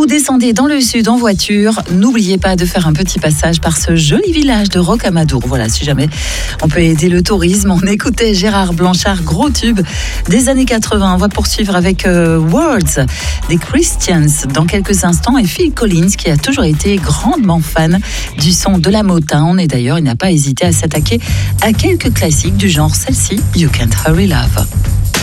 vous descendez dans le sud en voiture, n'oubliez pas de faire un petit passage par ce joli village de Rocamadour. Voilà, si jamais on peut aider le tourisme. On écoutait Gérard Blanchard, gros tube des années 80. On va poursuivre avec Words des Christians dans quelques instants, et Phil Collins qui a toujours été grandement fan du son de la Motown, et d'ailleurs il n'a pas hésité à s'attaquer à quelques classiques du genre celle-ci, You Can't Hurry Love.